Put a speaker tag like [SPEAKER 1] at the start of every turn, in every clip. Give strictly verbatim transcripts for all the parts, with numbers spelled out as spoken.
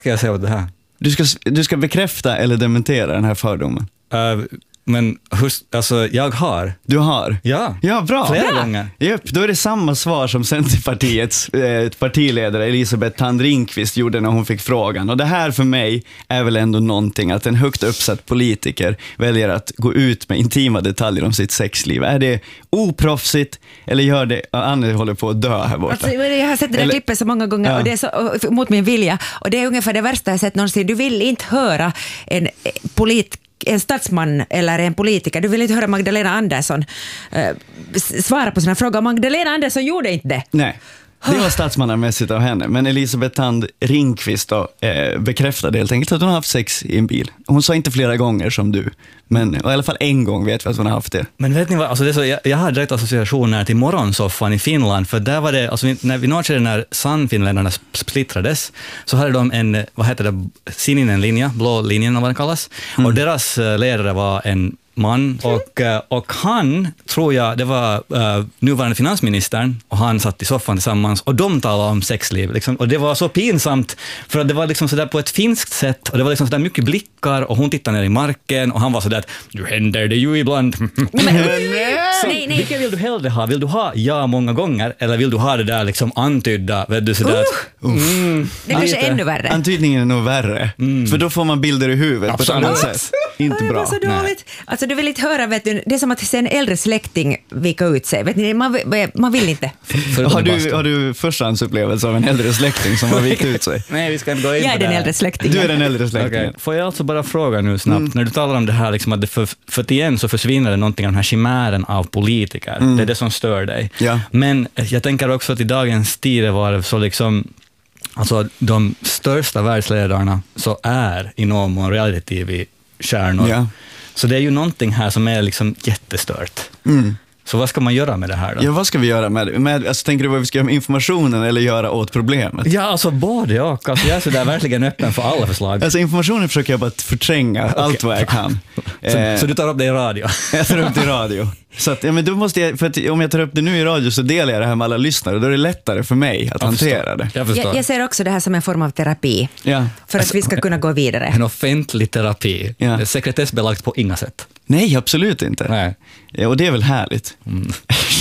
[SPEAKER 1] Ska jag säga det här?
[SPEAKER 2] Du ska, du ska bekräfta eller dementera den här fördomen.
[SPEAKER 1] Uh, men hur, alltså, jag har.
[SPEAKER 2] Du har?
[SPEAKER 1] Ja.
[SPEAKER 2] Ja, bra.
[SPEAKER 1] Flera
[SPEAKER 2] ja.
[SPEAKER 1] gånger.
[SPEAKER 2] Japp, då är det samma svar som Centerpartiets eh, partiledare Elisabeth Thand Ringqvist gjorde när hon fick frågan. Och det här för mig är väl ändå någonting att en högt uppsatt politiker väljer att gå ut med intima detaljer om sitt sexliv. Är det oproffsigt eller gör det... Anne håller på att dö här borta.
[SPEAKER 3] Alltså, jag har sett det där eller, klippet så många gånger ja. och det är så, mot min vilja. Och det är ungefär det värsta jag sett någonsin. Du vill inte höra en polit en statsman eller en politiker. Du vill inte höra Magdalena Andersson eh, svara på sina frågor. Magdalena Andersson gjorde inte det.
[SPEAKER 2] Nej. Det var statsmannamässigt av henne. Men Elisabeth Thand Ringqvist då, eh, bekräftade helt enkelt att hon har haft sex i en bil. Hon sa inte flera gånger som du. Men i alla fall en gång vet vi att hon har haft det.
[SPEAKER 1] Men vet ni vad, alltså det är så, jag, jag har direkt associationer till morgonsoffan i Finland. För där var det, alltså när vi nådde när Sannfinländarna splittrades så hade de en, vad heter det, sininen linje, blå linjen vad den kallas. Mm. Och deras ledare var en man och, och han, tror jag, det var uh, nuvarande finansministern och han satt i soffan tillsammans och de talade om sexliv liksom, och det var så pinsamt för att det var liksom sådär på ett finskt sätt och det var liksom sådär mycket blickar och hon tittade ner i marken och han var sådär att du händer det ju ibland. Men, så, nej, nej. Vilka vill du hellre ha? Vill du ha ja många gånger eller vill du ha det där liksom antydda, vet du sådär uh, att, mm,
[SPEAKER 3] det är kanske ännu värre.
[SPEAKER 2] Antydningen är nog värre mm. för då får man bilder i huvudet absolut. På ett annat sätt. Inte bra.
[SPEAKER 3] Så dåligt. Alltså du vill inte höra, vet du, det är som att se en äldre släkting vika ut sig. Vet ni, man, man vill inte.
[SPEAKER 2] Har du, har du förstahandsupplevelse av en äldre släkting som har vikt ut sig?
[SPEAKER 1] Nej, vi ska inte gå in
[SPEAKER 3] Jag är
[SPEAKER 1] på
[SPEAKER 3] den
[SPEAKER 1] det
[SPEAKER 3] äldre släktingen.
[SPEAKER 2] Du är den äldre släktingen.
[SPEAKER 1] Okay. Får jag alltså bara fråga nu snabbt, mm. när du talar om det här liksom att det för, för igen så försvinner det någonting av den här chimären av politiker. Mm. Det är det som stör dig.
[SPEAKER 2] Ja.
[SPEAKER 1] Men jag tänker också att i dagens tid var det så liksom alltså de största världsledarna så är i någon mån reality-tv kärnor. Ja. Så det är ju någonting här som är liksom jättestört. Mm. Så vad ska man göra med det här då?
[SPEAKER 2] Ja, vad ska vi göra med det? Med, alltså, tänker du vad vi ska göra med informationen eller göra åt problemet?
[SPEAKER 1] Ja, alltså både och. Alltså, jag är så där verkligen öppen för alla förslag.
[SPEAKER 2] Alltså informationen försöker jag bara förtränga okay. allt vad jag kan.
[SPEAKER 1] Så, eh, så du tar upp det i radio?
[SPEAKER 2] Jag tar upp det i radio. Så att, ja, men då måste jag, för att om jag tar upp det nu i radio så delar jag det här med alla lyssnare och då är det lättare för mig att jag hantera det.
[SPEAKER 1] Jag,
[SPEAKER 3] jag, jag ser också det här som en form av terapi. Ja. För att alltså, vi ska kunna gå vidare.
[SPEAKER 1] En offentlig terapi. Ja. Det är sekretessbelagt på inga sätt.
[SPEAKER 2] Nej, absolut inte. Nej. Ja, och det är väl härligt. Mm.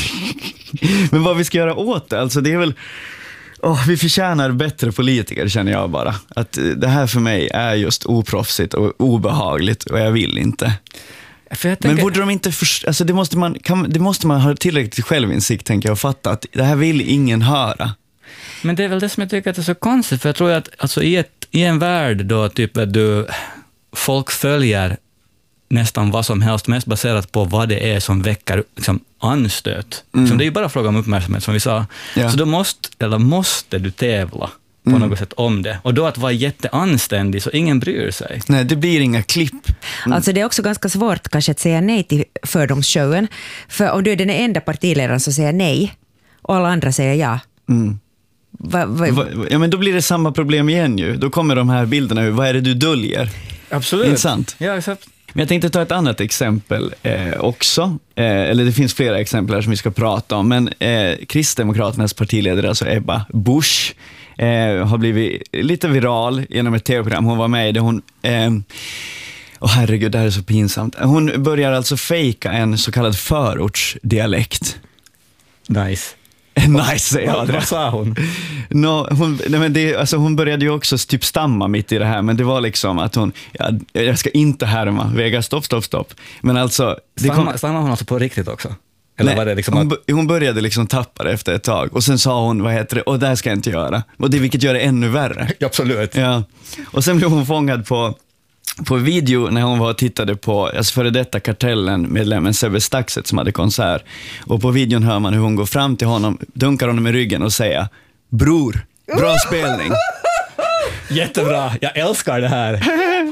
[SPEAKER 2] Men vad vi ska göra åt det, alltså det är väl... Oh, vi förtjänar bättre politiker, känner jag bara. Att det här för mig är just oproffsigt och obehagligt och jag vill inte. Tänker... Men borde de inte... För... Alltså det, måste man, kan... det måste man ha tillräckligt självinsikt, tänker jag, och fatta att det här vill ingen höra.
[SPEAKER 1] Men det är väl det som jag tycker att det är så konstigt, för jag tror att alltså, i, ett, i en värld då typ att du, folk följer nästan vad som helst, mest baserat på vad det är som väcker liksom, anstöt. Mm. Så det är ju bara fråga om uppmärksamhet, som vi sa. Ja. Så då måste, eller måste du tävla på mm. något sätt om det. Och då att vara jätteanständig så ingen bryr sig.
[SPEAKER 2] Nej, det blir inga klipp.
[SPEAKER 3] Mm. Alltså det är också ganska svårt kanske att säga nej till fördomsshowen. För om du är den enda partiledaren som säger nej och alla andra säger ja. Mm. Va, va,
[SPEAKER 2] va, ja, men då blir det samma problem igen ju. Då kommer de här bilderna, vad är det du döljer?
[SPEAKER 1] Absolut.
[SPEAKER 2] Intressant.
[SPEAKER 1] Ja, exakt.
[SPEAKER 2] Men jag tänkte ta ett annat exempel eh, också. Eh, eller det finns flera exempel här som vi ska prata om. Men eh, Kristdemokraternas partiledare, alltså Ebba Busch, eh, har blivit lite viral genom ett tv-program. Hon var med i det. Hon... Eh, Åh herregud, det här är så pinsamt. Hon börjar alltså fejka en så kallad förortsdialekt.
[SPEAKER 1] Nice.
[SPEAKER 2] Nice, säger jag.
[SPEAKER 1] Vad sa hon?
[SPEAKER 2] No, hon, nej, men det, alltså, hon började ju också typ stamma mitt i det här, men det var liksom att hon, ja, jag ska inte härma, Vega, stopp, stopp, stopp. Men alltså...
[SPEAKER 1] Stamma, stamma hon alltså på riktigt också? Eller
[SPEAKER 2] nej,
[SPEAKER 1] var det liksom
[SPEAKER 2] hon,
[SPEAKER 1] att...
[SPEAKER 2] hon började liksom tappa det efter ett tag, och sen sa hon, vad heter det, och det här ska jag inte göra. Och det, vilket gör det ännu värre.
[SPEAKER 1] Absolut.
[SPEAKER 2] Ja. Och sen blev hon fångad på... på video när hon var och tittade på alltså före detta Kartellen-medlemmen Sebbe Staxet som hade konsert. Och på videon hör man hur hon går fram till honom, dunkar honom i ryggen och säger: bror, bra spelning.
[SPEAKER 1] Jättebra, jag älskar det här.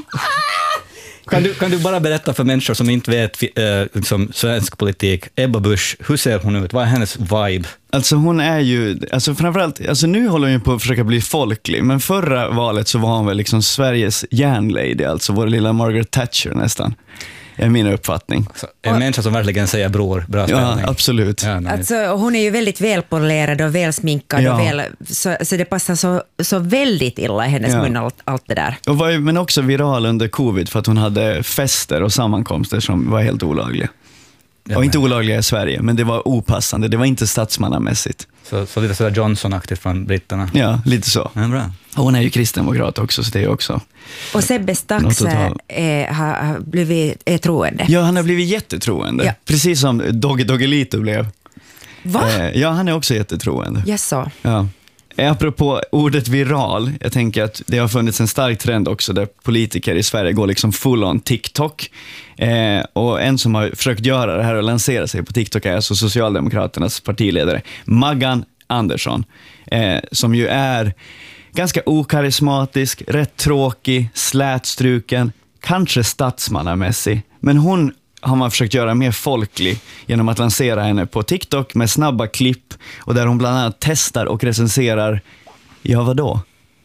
[SPEAKER 1] Kan du, kan du bara berätta för människor som inte vet eh, liksom, svensk politik, Ebba Busch, hur ser hon ut? Vad är hennes vibe?
[SPEAKER 2] Alltså hon är ju, alltså framförallt, alltså nu håller hon ju på att försöka bli folklig, men förra valet så var hon väl liksom Sveriges järnlady, alltså vår lilla Margaret Thatcher nästan. är min uppfattning.
[SPEAKER 1] Så en och, människa som verkligen säger bror, bra ställning.
[SPEAKER 2] Ja, absolut.
[SPEAKER 1] Ja, nice.
[SPEAKER 3] Alltså, hon är ju väldigt välpolerad och välsminkad, ja. och väl, så, så det passar så, så väldigt illa i hennes ja. mun, allt, allt det där.
[SPEAKER 2] Och var ju, men också viral under covid för att hon hade fester och sammankomster som var helt olagliga. Ja, och inte olagliga i Sverige, men det var opassande. Det var inte statsmannamässigt.
[SPEAKER 1] Så, så lite sådär Johnson-aktigt från britterna.
[SPEAKER 2] Ja, lite så.
[SPEAKER 1] Ja, bra.
[SPEAKER 2] Och hon är ju kristdemokrat också, så det är också.
[SPEAKER 3] Och Sebbe Stax är, har blivit är troende.
[SPEAKER 2] Ja, han har blivit jättetroende. Ja. Precis som Dogge Doggelito blev.
[SPEAKER 3] Va?
[SPEAKER 2] Eh, ja, han är också jättetroende.
[SPEAKER 3] Jag så.
[SPEAKER 2] Ja. Apropå ordet viral, jag tänker att det har funnits en stark trend också där politiker i Sverige går liksom full on TikTok. Eh, och en som har försökt göra det här och lansera sig på TikTok är alltså Socialdemokraternas partiledare Maggan Andersson, eh, som ju är ganska okarismatisk, rätt tråkig, slätstruken, kanske statsmannamässig. Men hon har man försökt göra mer folklig genom att lansera henne på TikTok med snabba klipp och där hon bland annat testar och recenserar, ja vadå?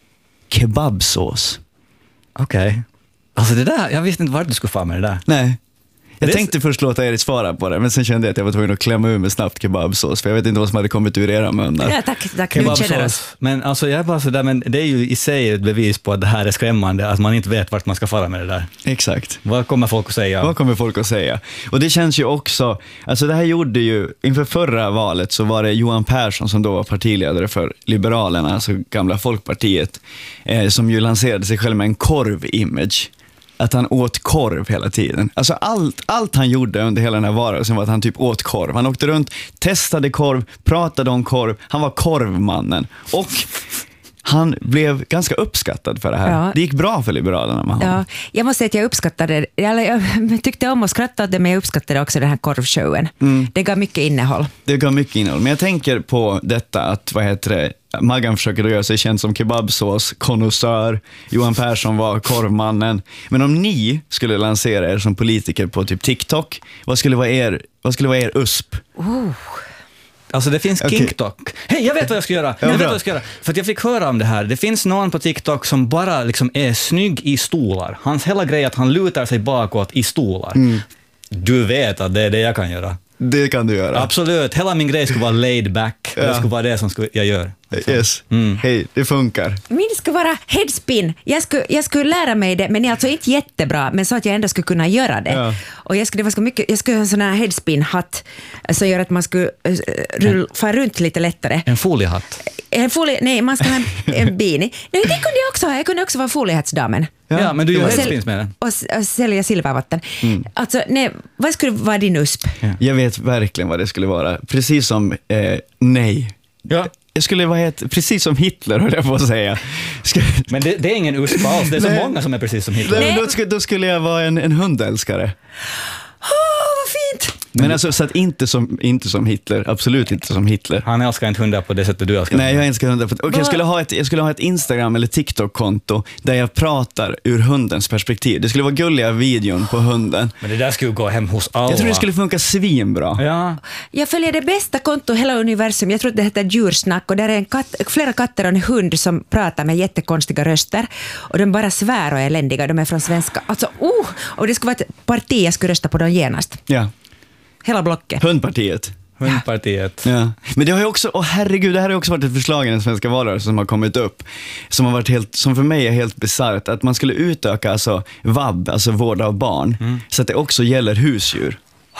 [SPEAKER 2] Kebabsås.
[SPEAKER 1] Okej. Okay. Alltså det där, jag visste inte vart du skulle få med det där.
[SPEAKER 2] Nej. Jag
[SPEAKER 1] det
[SPEAKER 2] tänkte först låta Erik svara på det, men sen kände jag att jag var tvungen att klämma ur med snabbt kebabsås, för jag vet inte vad som hade kommit ur era munnar.
[SPEAKER 3] Ja, tack, tack. Du känner oss.
[SPEAKER 1] Men alltså jag är bara så där, men det är ju i sig ett bevis på att det här är skrämmande, att man inte vet vart man ska fara med det där.
[SPEAKER 2] Exakt.
[SPEAKER 1] Vad kommer folk att säga?
[SPEAKER 2] Vad kommer folk att säga? Och det känns ju också, alltså det här gjorde ju, inför förra valet så var det Johan Persson som då var partiledare för Liberalerna, alltså gamla Folkpartiet, eh, som ju lanserade sig själv med en korv-image. Att han åt korv hela tiden. Alltså allt, allt han gjorde under hela den här varelsen var att han typ åt korv. Han åkte runt, testade korv, pratade om korv. Han var korvmannen. Och han blev ganska uppskattad för det här. Ja. Det gick bra för Liberalerna med honom. Ja,
[SPEAKER 3] jag måste säga att jag uppskattade det. Jag tyckte om att skratta åt det, men jag uppskattade också den här korvshowen. Mm. Det gav mycket innehåll.
[SPEAKER 2] Det gav mycket innehåll. Men jag tänker på detta att, vad heter det, Maggan försöker göra sig känd som kebabsås, konnässör. Johan Persson var korvmannen. Men om ni skulle lansera er som politiker på typ TikTok, vad skulle vara er, vad skulle vara er U S P?
[SPEAKER 3] Oh.
[SPEAKER 1] Alltså det finns okay. TikTok. Hej, jag vet vad jag ska göra. Jag vet vad jag ska göra. För att jag fick höra om det här. Det finns någon på TikTok som bara liksom är snygg i stolar. Hans hela grej är att han lutar sig bakåt i stolar. Mm. Du vet att det är det jag kan göra.
[SPEAKER 2] Det kan du göra.
[SPEAKER 1] Absolut. Hela min grej skulle vara laid back. Ja. Det skulle vara det som jag gör.
[SPEAKER 2] Yes. Mm. Hej, det funkar.
[SPEAKER 3] Min skulle vara headspin. Jag skulle, jag skulle lära mig det, men det är alltså inte jättebra, men så att jag ändå skulle kunna göra det. Ja. Och jag skulle, det var mycket, jag skulle ha en sån här headspin-hatt som gör att man skulle rull, fara runt lite lättare.
[SPEAKER 1] En foliehatt?
[SPEAKER 3] En folie, nej, man ska ha en, en beanie. Nej, det kunde jag också ha. Jag kunde också vara foliehattsdamen.
[SPEAKER 1] Ja, ja, men du gör headspins med den.
[SPEAKER 3] Och, och sälja silvervatten. Mm. Alltså, nej, vad skulle vara din U S P?
[SPEAKER 2] Ja. Jag vet verkligen vad det skulle vara. Precis som eh, nej.
[SPEAKER 1] Ja.
[SPEAKER 2] Jag skulle vara helt, precis som Hitler, höll jag på att säga. Ska...
[SPEAKER 1] Men det, det är ingen U S P alls. Det är så många som är precis som Hitler.
[SPEAKER 2] Nej, då, skulle, då skulle jag vara en, en hundälskare.
[SPEAKER 3] Åh, oh, vad fint!
[SPEAKER 2] Men alltså, så att inte som, inte som Hitler, absolut inte som Hitler.
[SPEAKER 1] Han älskar inte hundar på det sättet du älskar.
[SPEAKER 2] Nej, jag älskar hundar på det. Och jag skulle ha ett, jag skulle ha ett Instagram eller TikTok-konto där jag pratar ur hundens perspektiv. Det skulle vara gulliga videon på hunden.
[SPEAKER 1] Men det där skulle gå hem hos alla.
[SPEAKER 2] Jag tror det skulle funka svinbra.
[SPEAKER 1] Ja.
[SPEAKER 3] Jag följer det bästa konto i hela universum. Jag tror att det heter Djursnack, och där är en katt, flera katter och en hund som pratar med jättekonstiga röster. Och de bara svär och är eländiga. De är från svenska. Alltså, oh! Och det skulle vara ett parti jag skulle rösta på dem genast.
[SPEAKER 2] Ja.
[SPEAKER 3] Hela blocket.
[SPEAKER 2] Hundpartiet.
[SPEAKER 1] Hundpartiet.
[SPEAKER 2] Ja. Men det har ju också, åh herregud, det här har också varit ett förslag i den svenska valrörelsen som har kommit upp. Som har varit helt, som för mig är helt bisarrt. Att man skulle utöka alltså V A B, alltså vård av barn. Mm. Så att det också gäller husdjur.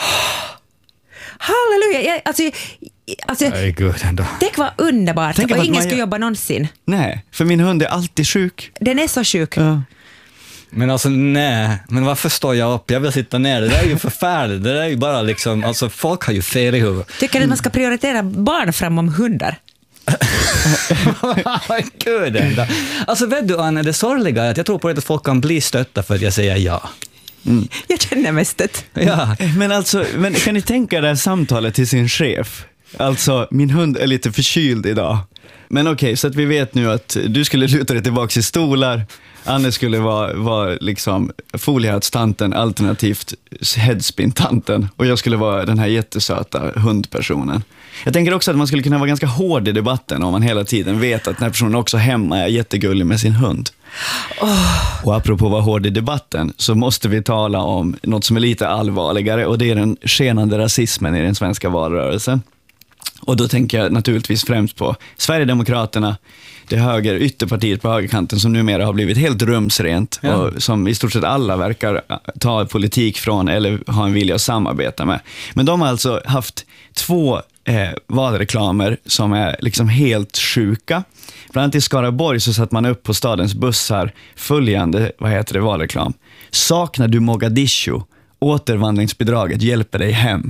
[SPEAKER 3] Halleluja! Jag, alltså, alltså,
[SPEAKER 1] Nej, gud ändå.
[SPEAKER 3] Det var underbart.
[SPEAKER 2] Tänk
[SPEAKER 3] och ingen
[SPEAKER 2] man
[SPEAKER 3] skulle
[SPEAKER 2] gör...
[SPEAKER 3] jobba någonsin.
[SPEAKER 2] Nej, för min hund är alltid sjuk.
[SPEAKER 3] Den är så sjuk.
[SPEAKER 2] Ja.
[SPEAKER 1] Men alltså nej, men varför står jag upp? Jag vill sitta ner. Det där är ju förfärligt. Det där är ju bara liksom, alltså folk har ju fel i huvudet.
[SPEAKER 3] Tycker att man ska prioritera barn framom hundar?
[SPEAKER 1] Gud ändå. Alltså vet du Anna, det sorgliga är att jag tror på att folk kan bli stötta för att jag säger ja.
[SPEAKER 3] Mm. Jag känner mig stött.
[SPEAKER 2] Ja. Men alltså, men kan ni tänka det här samtalet till sin chef? Alltså, min hund är lite förkyld idag. Men okej, okay, så att vi vet nu att du skulle luta dig tillbaka i stolar, Anne skulle vara, vara liksom foliehattstanten alternativt headspin-tanten och jag skulle vara den här jättesöta hundpersonen. Jag tänker också att man skulle kunna vara ganska hård i debatten om man hela tiden vet att den här personen också hemma är jättegullig med sin hund. Oh. Och apropå vara hård i debatten så måste vi tala om något som är lite allvarligare och det är den skenande rasismen i den svenska valrörelsen. Och då tänker jag naturligtvis främst på Sverigedemokraterna, det höger ytterpartiet på högerkanten som numera har blivit helt rumsrent ja. Och som i stort sett alla verkar ta politik från eller ha en vilja att samarbeta med. Men de har alltså haft två eh, valreklamer som är liksom helt sjuka. Bland annat i Skaraborg så satt man upp på stadens bussar följande, vad heter det, valreklam. Saknar du Mogadishu? Återvandringsbidraget hjälper dig hem.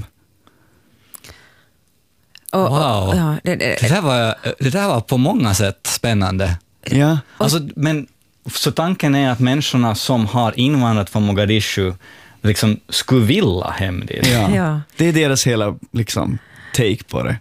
[SPEAKER 3] Och,
[SPEAKER 1] wow,
[SPEAKER 3] och, ja, det, det,
[SPEAKER 1] det, där var, det där var på många sätt spännande.
[SPEAKER 2] Ja.
[SPEAKER 1] Alltså, men, så tanken är att människorna som har invandrat från Mogadishu liksom skulle vilja hem dit.
[SPEAKER 2] Ja.
[SPEAKER 3] Ja.
[SPEAKER 2] Det är deras hela liksom, take på det.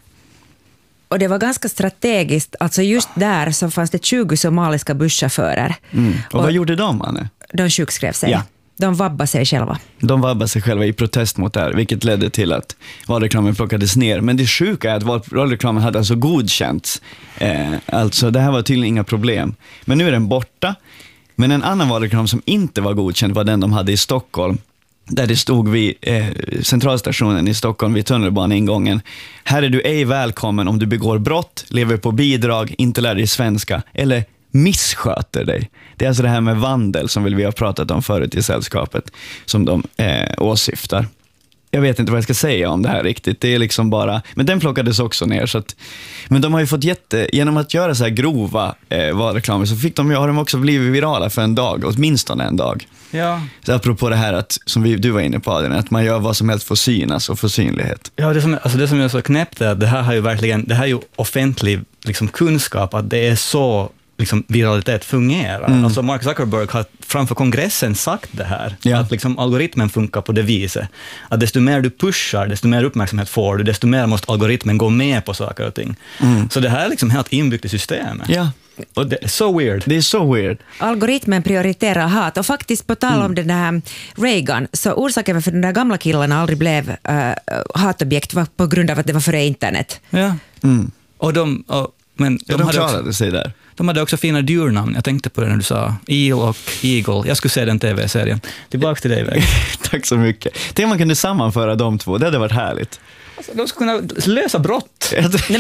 [SPEAKER 3] Och det var ganska strategiskt, alltså just där så fanns det tjugo somaliska busschaufförer.
[SPEAKER 2] Mm. Och, och vad gjorde de, Anne?
[SPEAKER 3] De sjukskrev sig.
[SPEAKER 2] Ja.
[SPEAKER 3] De vabbade sig själva.
[SPEAKER 2] De vabbade sig själva i protest mot det här, vilket ledde till att valreklamen plockades ner. Men det sjuka är att valreklamen hade alltså godkänts. Eh, alltså det här var tydligen inga problem. Men nu är den borta. Men en annan valreklam som inte var godkänd var den de hade i Stockholm. Där det stod vid eh, centralstationen i Stockholm vid tunnelbaneingången. Här är du ej välkommen om du begår brott, lever på bidrag, inte lär dig svenska eller missköter dig. Det är alltså det här med vandel som vi har pratat om förut i sällskapet som de eh, åsyftar. Jag vet inte vad jag ska säga om det här riktigt. Det är liksom bara, men den plockades också ner så att, men de har ju fått jätte, genom att göra så här grova eh, valreklamer så fick de, har de också blivit virala för en dag, åtminstone en dag.
[SPEAKER 1] Ja.
[SPEAKER 2] Så apropå det här att, som vi, du var inne på Adrian, att man gör vad som helst för synas och för synlighet.
[SPEAKER 1] Ja, det som, alltså det som är så knäppt är att det här har ju verkligen, det här är ju offentlig liksom, kunskap att det är så liksom, viralitet fungerar. Mm. Alltså Mark Zuckerberg har framför kongressen sagt det här, ja. Att liksom, algoritmen funkar på det viset. Att desto mer du pushar, desto mer uppmärksamhet får du, desto mer måste algoritmen gå med på saker och ting. Mm. Så det här är liksom helt inbyggt i systemet.
[SPEAKER 2] Ja.
[SPEAKER 1] Och det är så weird.
[SPEAKER 2] Det är så weird.
[SPEAKER 3] Algoritmen prioriterar hat. Och faktiskt på tal om mm. den här Reagan, så orsaken för den där gamla killarna aldrig blev uh, hatobjekt var på grund av att det var före internet.
[SPEAKER 1] Ja. Mm. Och de, och, men de,
[SPEAKER 2] ja, de
[SPEAKER 1] hade
[SPEAKER 2] klarade
[SPEAKER 1] också,
[SPEAKER 2] sig där.
[SPEAKER 1] De hade också fina djurnamn. Jag tänkte på det när du sa Eel och Eagle. Jag skulle se den tv-serien. Tillbaka till dig, Väg.
[SPEAKER 2] Tack så mycket. Tänk man kunde sammanföra de två. Det hade varit härligt.
[SPEAKER 1] Alltså, de skulle kunna lösa brott.
[SPEAKER 3] Nej, men,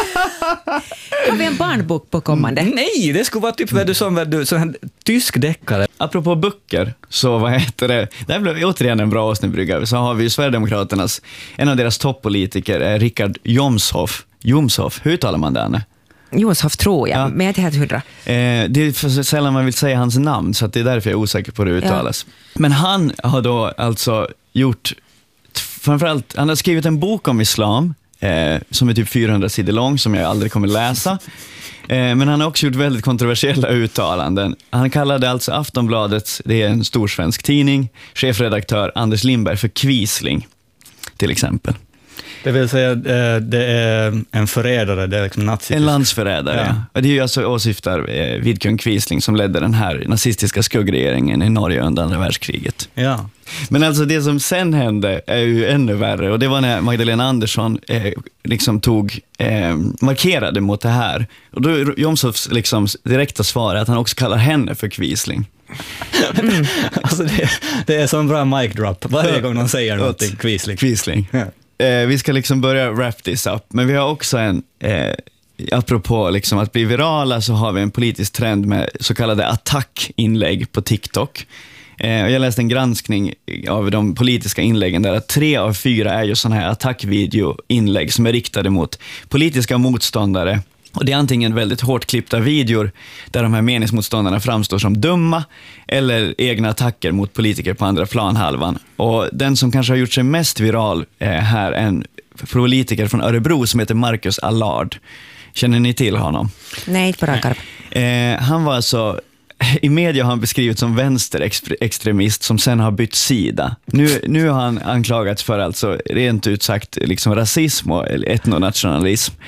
[SPEAKER 3] har vi en barnbok på kommande?
[SPEAKER 1] Nej, det skulle vara typ vad du som vad så en tysk deckare.
[SPEAKER 2] Apropå böcker, så vad heter det? Det här blev återigen en bra avsnittbrygga. Så har vi ju Sverigedemokraternas, en av deras toppolitiker, Richard Jomshof. Jomshof, hur talar man det, Anne?
[SPEAKER 3] Jomshof tror jag,
[SPEAKER 2] ja.
[SPEAKER 3] Men jag är inte helt hundra.
[SPEAKER 2] Eh, det är för sällan man vill säga hans namn, så att det är därför jag är osäker på hur det uttalas. Ja. Men han har då alltså gjort, framförallt, han har skrivit en bok om islam eh, som är typ fyrahundra sidor lång, som jag aldrig kommer läsa. Eh, men han har också gjort väldigt kontroversiella uttalanden. Han kallade alltså Aftonbladet, det är en stor svensk tidning, chefredaktör Anders Lindberg för kvisling, till exempel.
[SPEAKER 1] Det vill säga, det är en förrädare, det är liksom nazistisk.
[SPEAKER 2] En landsförrädare, ja. ja. Det är ju alltså åsyftar Vidkun Quisling som ledde den här nazistiska skuggregeringen i Norge under andra världskriget.
[SPEAKER 1] Ja.
[SPEAKER 2] Men alltså det som sen hände är ju ännu värre, och det var när Magdalena Andersson eh, liksom tog, eh, markerade mot det här. Och då Jomshofs liksom direkta svar är att han också kallar henne för Quisling.
[SPEAKER 1] Mm. Alltså det, det är så en bra mic drop varje gång någon säger någonting. Quisling.
[SPEAKER 2] Quisling. Ja. Eh, vi ska liksom börja wrap this up, men vi har också en, eh, apropå liksom att bli virala, så har vi en politisk trend med så kallade attackinlägg på TikTok. Eh, jag läste en granskning av de politiska inläggen där att tre av fyra är ju sådana här attackvideoinlägg som är riktade mot politiska motståndare. Och det är antingen väldigt hårt klippta videor där de här meningsmotståndarna framstår som dumma eller egna attacker mot politiker på andra planhalvan. Och den som kanske har gjort sig mest viral eh, här är en politiker från Örebro som heter Marcus Allard. Känner ni till honom?
[SPEAKER 3] Nej, inte på rankar.
[SPEAKER 2] Eh, han var alltså, i media har han beskrivits som vänsterextremist som sen har bytt sida. Nu, nu har han anklagats för alltså rent ut sagt liksom rasism och etnonationalism.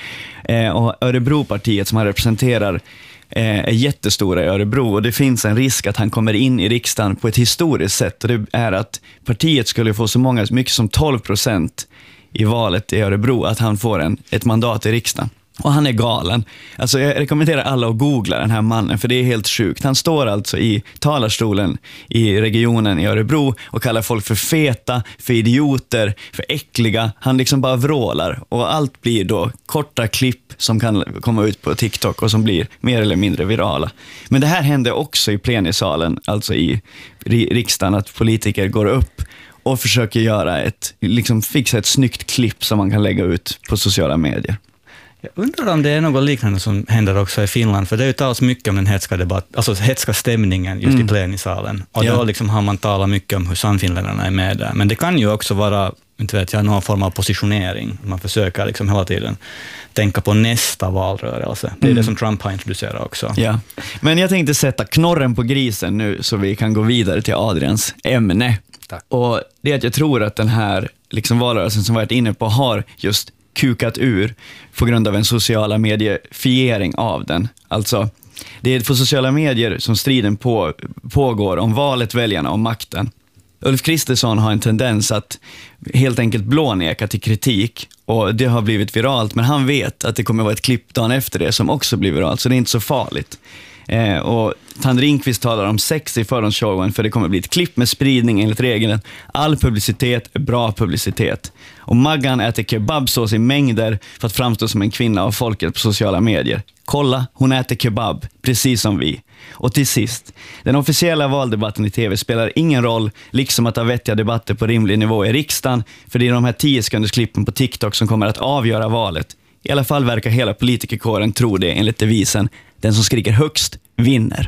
[SPEAKER 2] Eh, och Örebropartiet som han representerar eh, är jättestora i Örebro, och det finns en risk att han kommer in i riksdagen på ett historiskt sätt, och det är att partiet skulle få så många, mycket som tolv procent i valet i Örebro, att han får en, ett mandat i riksdagen. Och han är galen. Alltså jag rekommenderar alla att googla den här mannen, för det är helt sjukt. Han står alltså i talarstolen i regionen i Örebro och kallar folk för feta, för idioter, för äckliga. Han liksom bara vrålar, och allt blir då korta klipp som kan komma ut på TikTok och som blir mer eller mindre virala. Men det här hände också i plenisalen, alltså i riksdagen, att politiker går upp och försöker göra ett, liksom fixa ett snyggt klipp som man kan lägga ut på sociala medier.
[SPEAKER 1] Jag undrar om det är något liknande som händer också i Finland, för det är ju talas mycket om den hetska debatt, alltså hetska stämningen just mm. i plenisalen. Och
[SPEAKER 2] ja.
[SPEAKER 1] då liksom har man talat mycket om hur sannfinländarna är med där. Men det kan ju också vara, inte vet jag, någon form av positionering. Man försöker liksom hela tiden tänka på nästa valrörelse. Det är mm. det som Trump har introducerat också.
[SPEAKER 2] Ja. Men jag tänkte sätta knorren på grisen nu så vi kan gå vidare till Adrians ämne.
[SPEAKER 1] Tack.
[SPEAKER 2] Och det är att jag tror att den här liksom valrörelsen som vi varit inne på har just kukat ur på grund av en sociala mediefiering av den. Alltså, det är på sociala medier som striden på, pågår om valet, väljarna och makten. Ulf Kristersson har en tendens att helt enkelt blåneka till kritik, och det har blivit viralt, men han vet att det kommer vara ett klipp dagen efter det som också blir viralt, så det är inte så farligt. Eh, och Tand Ringqvist talar om sex i fördomsshowen, för det kommer bli ett klipp med spridning enligt regeln. All publicitet är bra publicitet. Och Maggan äter kebabsås i mängder för att framstå som en kvinna av folket på sociala medier. Kolla, hon äter kebab, precis som vi. Och till sist, den officiella valdebatten i tv spelar ingen roll, liksom att ha vettiga debatter på rimlig nivå i riksdagen, för det är de här tio sekunders klippen på TikTok som kommer att avgöra valet. I alla fall verkar hela politikerkåren tro det enligt devisen: den som skriker högst vinner.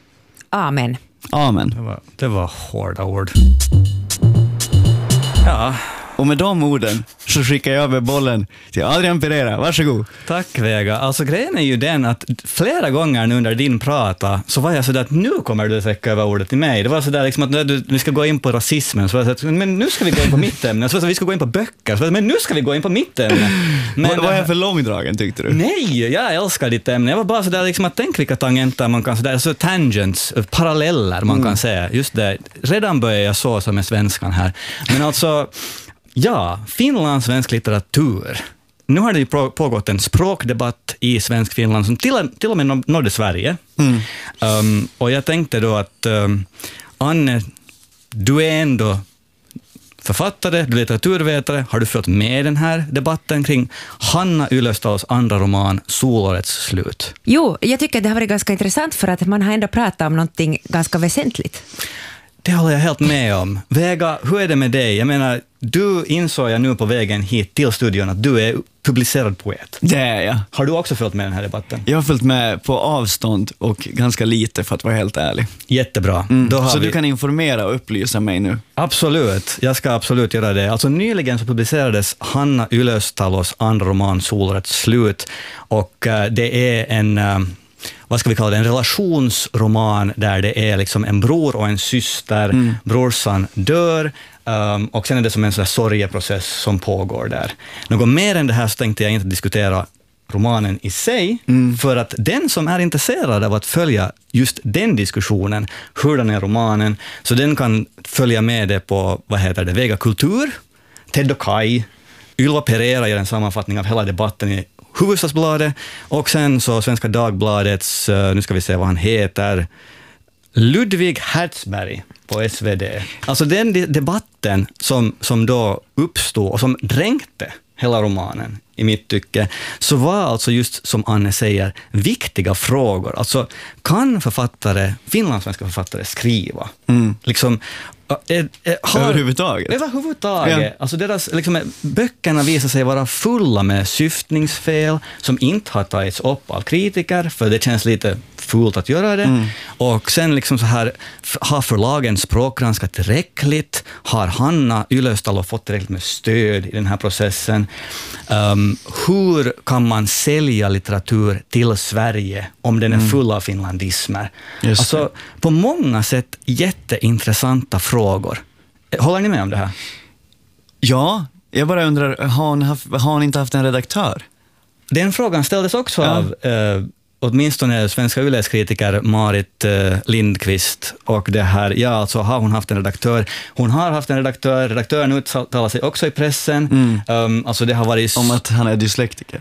[SPEAKER 3] Amen.
[SPEAKER 2] Amen.
[SPEAKER 1] Det var, det var hårda ord. Ja.
[SPEAKER 2] Och med de orden så skickar jag över bollen till Adrian Pereira. Varsågod.
[SPEAKER 1] Tack, Vega. Alltså grejen är ju den att flera gånger nu under din prata så var jag sådär att nu kommer du att räcka över ordet till mig. Det var sådär liksom att när du, vi ska gå in på rasismen, så var jag sådär, men nu ska vi gå in på mitt ämne. Så var jag, vi ska gå in på böcker. Så var jag, men nu ska vi gå in på mitt ämne. Men,
[SPEAKER 2] vad var jag för långdragen, tyckte du?
[SPEAKER 1] Nej, jag älskar ditt ämne. Jag var bara sådär liksom att tänk vilka tangenter man kan, sådär, alltså tangents, paralleller man mm. kan säga. Just det, redan börjar jag så som är svenskan här. Men alltså, ja, Finlands svensk litteratur. Nu har det ju pågått en språkdebatt i svensk Finland som till, till och med nådde Sverige. Mm. Um, och jag tänkte då att um, Anne, du är ändå författare, du är litteraturvetare. Har du följt med den här debatten kring Hanna Ylöstals andra roman Solårets slut?
[SPEAKER 3] Jo, jag tycker det har varit ganska intressant, för att man har ändå pratat om någonting ganska väsentligt.
[SPEAKER 1] Det håller jag helt med om. Vega, hur är det med dig? Jag menar, du insåg jag nu på vägen hit till studion att du är publicerad poet.
[SPEAKER 2] Det är jag.
[SPEAKER 1] Har du också följt med den här debatten?
[SPEAKER 2] Jag har följt med på avstånd och ganska lite, för att vara helt ärlig.
[SPEAKER 1] Jättebra.
[SPEAKER 2] Mm.
[SPEAKER 1] Då har
[SPEAKER 2] Så
[SPEAKER 1] vi...
[SPEAKER 2] du kan informera och upplysa mig nu.
[SPEAKER 1] Absolut, jag ska absolut göra det. Alltså nyligen så publicerades Hanna Ylöstalos andra roman Solårets slut, och uh, det är en... Uh, vad ska vi kalla det, en relationsroman där det är liksom en bror och en syster. Mm. Brorsan dör um, och sen är det som en sån här sorgeprocess som pågår där. Något mer än det här så tänkte jag inte diskutera romanen i sig, mm. för att den som är intresserad av att följa just den diskussionen, hur den är romanen, så den kan följa med det på, vad heter det, Vega Kultur, Ted och Kai, Ylva Pereira gör en sammanfattning av hela debatten i Hufvudstadsbladet, och sen så Svenska Dagbladets, nu ska vi se vad han heter, Ludvig Hertzberg på S V D. Alltså den debatten som, som då uppstod och som dränkte hela romanen i mitt tycke, så var alltså just som Anne säger viktiga frågor. Alltså, kan författare, finlandssvenska författare skriva? Mm. Liksom, Är, är, har,
[SPEAKER 2] överhuvudtaget.
[SPEAKER 1] Överhuvudtaget. Ja. Alltså deras, liksom, böckerna visar sig vara fulla med syftningsfel som inte har tagits upp av kritiker, för det känns lite fult att göra det. Mm. Och sen liksom så här, har förlagen språkgranskat tillräckligt? Har Hanna Ylöstalo fått tillräckligt med stöd i den här processen? Um, hur kan man sälja litteratur till Sverige om den är full av finlandismer?
[SPEAKER 2] Just
[SPEAKER 1] alltså,
[SPEAKER 2] det.
[SPEAKER 1] På många sätt jätteintressanta frågor. Håller ni med om det här?
[SPEAKER 2] Ja, jag bara undrar, har hon, haft, har hon inte haft en redaktör?
[SPEAKER 1] Den frågan ställdes också
[SPEAKER 2] Ja.
[SPEAKER 1] av eh, åtminstone svenska Yles-kritiker Marit eh, Lindqvist. Och det här, ja, alltså har hon haft en redaktör? Hon har haft en redaktör. Redaktören uttalar sig också i pressen.
[SPEAKER 2] Mm.
[SPEAKER 1] Um, alltså det har varit...
[SPEAKER 2] Om att han är dyslektiker.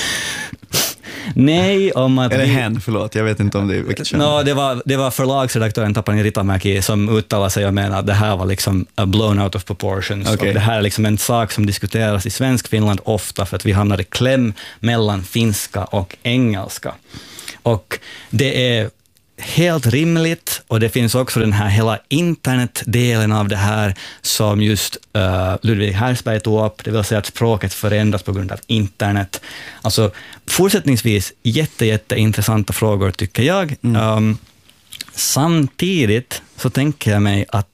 [SPEAKER 1] Nej, om att...
[SPEAKER 2] Eller
[SPEAKER 1] vi-
[SPEAKER 2] hen, förlåt. Jag vet inte om det är vilket kön.
[SPEAKER 1] No, det var, det var förlagsredaktören Tapani Ritamäki som uttalade sig och menade att det här var liksom a blown out of proportions.
[SPEAKER 2] Okej.
[SPEAKER 1] Och det här är liksom en sak som diskuteras i svensk Finland ofta för att vi hamnar i kläm mellan finska och engelska. Och det är helt rimligt, och det finns också den här hela internetdelen av det här som just uh, Ludvig Hersberg tog upp, det vill säga att språket förändras på grund av internet. Alltså fortsättningsvis jätte, jätte intressanta frågor tycker jag.
[SPEAKER 2] Mm.
[SPEAKER 1] Um, samtidigt så tänker jag mig att